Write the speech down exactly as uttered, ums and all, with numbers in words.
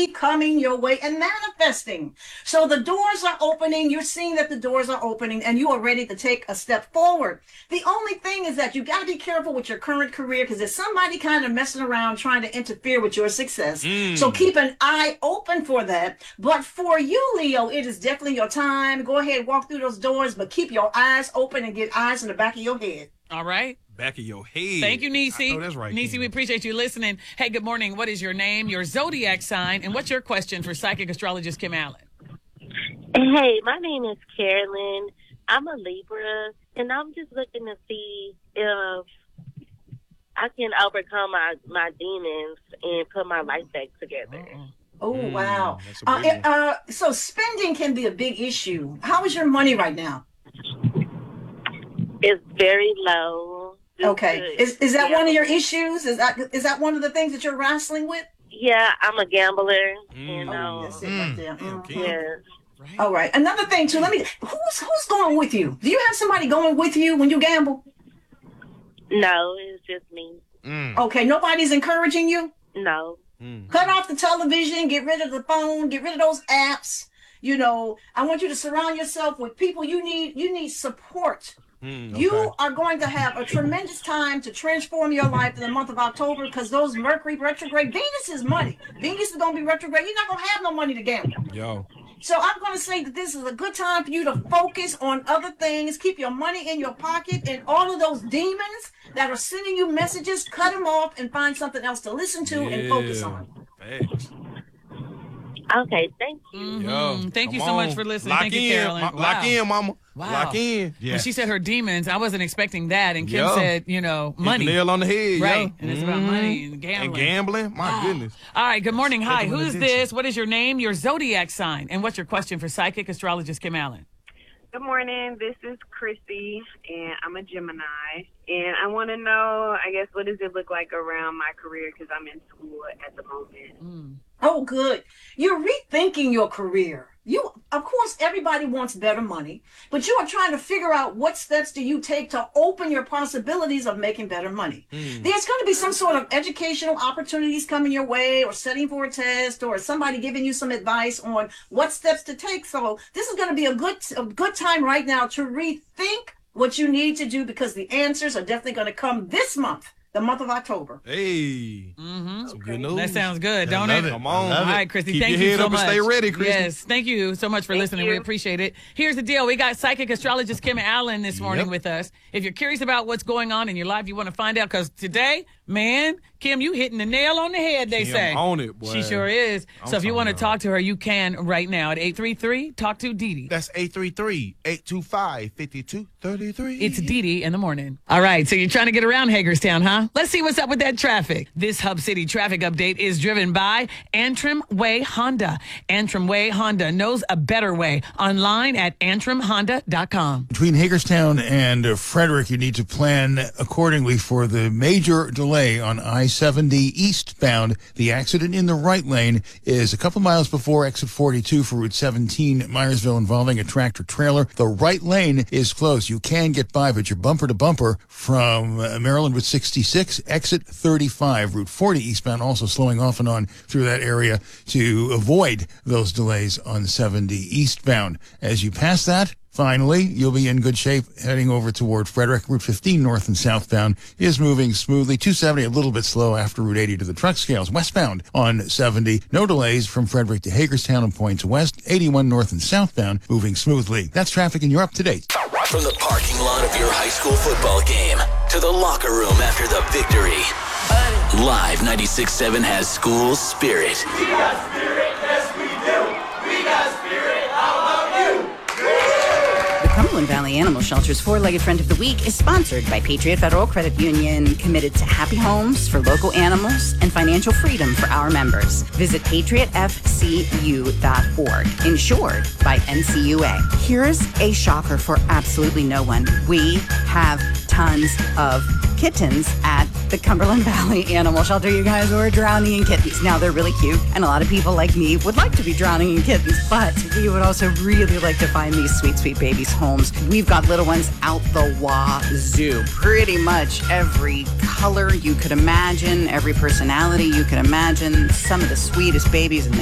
money coming your way and manifesting. So the doors are opening. You're seeing that the doors are opening and you are ready to take a step forward. The only thing is that you got to be careful with your current career because there's somebody kind of messing around trying to interfere with your success. Mm. So keep an eye open for that. But for you, Leo, it is definitely your time. Go ahead, walk through those doors, but keep your eyes open and get eyes in the back of your head. All right. Back of your head. Thank you, Nisi. Oh, that's right. Nisi, we appreciate you listening. Hey, good morning. What is your name, your zodiac sign, and what's your question for psychic astrologist Kim Allen? Hey, my name is Carolyn. I'm a Libra, and I'm just looking to see if I can overcome my, my demons and put my life back together. Uh-uh. Oh, mm, wow. Uh, it, uh, so spending can be a big issue. How is your money right now? It's very low. Okay. Is is that yeah. one of your issues? Is that is that one of the things that you're wrestling with? Yeah, I'm a gambler. Mm. You know. Oh, that's it right there. Mm. Yes. Right. All right. Another thing too. Let me. Who's who's going with you? Do you have somebody going with you when you gamble? No, it's just me. Mm. Okay. Nobody's encouraging you? No. Mm. Cut off the television. Get rid of the phone. Get rid of those apps. You know. I want you to surround yourself with people. You need. You need support. Mm, okay. You are going to have a tremendous time to transform your life in the month of October because those Mercury retrograde, Venus is money. Venus is going to be retrograde. You're not going to have no money to gamble. Yo. So I'm going to say that this is a good time for you to focus on other things. Keep your money in your pocket, and all of those demons that are sending you messages, cut them off and find something else to listen to yeah. and focus on. Thanks. Okay, thank you. Mm-hmm. Yo, thank you so on. much for listening. Lock thank in. you, Carolyn. Ma- wow. Lock in, mama. Wow. Lock in. Yeah. When she said her demons, I wasn't expecting that. And Kim Yo. said, you know, money. Nail on the head, right? Yo. And it's mm-hmm. about money and gambling. And gambling? My wow. goodness. All right, good morning. Hi, who's this? What is your name, your zodiac sign, and what's your question for psychic astrologist Kim Allen? Good morning. This is Chrissy, and I'm a Gemini. And I want to know, I guess, what does it look like around my career because I'm in school at the moment. Mm. Oh, good. You're rethinking your career. You, of course, everybody wants better money, but you are trying to figure out what steps do you take to open your possibilities of making better money. Mm. There's going to be some sort of educational opportunities coming your way or studying for a test or somebody giving you some advice on what steps to take. So this is going to be a good, a good time right now to rethink what you need to do because the answers are definitely going to come this month. The month of October. Hey. Mm-hmm. Some good news. That sounds good, yeah, don't it? it? Come on. All right, Christy. Keep thank your you head so up much. And stay ready, Christy. Yes. Thank you so much for thank listening. You. We appreciate it. Here's the deal. We got psychic astrologist Kim Allen this morning yep. with us. If you're curious about what's going on in your life, you want to find out because today, man, Kim, you hitting the nail on the head, they Kim say. on it, boy. She sure is. I'm so if you want to about talk to her, you can right now at eight three three, talk to Dee Dee. That's eight three three, eight two five, five two three three. It's Dee Dee in the morning. All right, so you're trying to get around Hagerstown, huh? Let's see what's up with that traffic. This Hub City traffic update is driven by Antrim Way Honda. Antrim Way Honda knows a better way. Online at antrim honda dot com. Between Hagerstown and uh, Frederick, you need to plan accordingly for the major delay on I seventy eastbound. The accident in the right lane is a couple miles before exit forty-two for Route seventeen, Myersville, involving a tractor trailer. The right lane is closed. You can get by, but you're bumper to bumper from uh, Maryland Route sixty-six, exit thirty-five, Route forty eastbound, also slowing off and on through that area to avoid those delays on seventy eastbound. As you pass that, finally, you'll be in good shape heading over toward Frederick. Route fifteen north and southbound is moving smoothly. two seventy a little bit slow after Route eighty to the truck scales. Westbound on seventy, no delays from Frederick to Hagerstown and points west. eighty-one north and southbound moving smoothly. That's traffic and you're up to date. From the parking lot of your high school football game to the locker room after the victory, Live ninety-six point seven has school spirit. We got spirit, yes we do. We got spirit, how about you? The Cumberland Valley Animal Shelter's Four-Legged Friend of the Week is sponsored by Patriot Federal Credit Union, committed to happy homes for local animals and financial freedom for our members. Visit patriot f c u dot org, insured by N C U A. Here's a shocker for absolutely no one. We have tons of kittens at the Cumberland Valley Animal Shelter. You guys were drowning in kittens. Now, they're really cute, and a lot of people like me would like to be drowning in kittens, but we would also really like to find these sweet, sweet babies homes. We've got little ones out the wazoo. Pretty much every color you could imagine, every personality you could imagine, some of the sweetest babies in the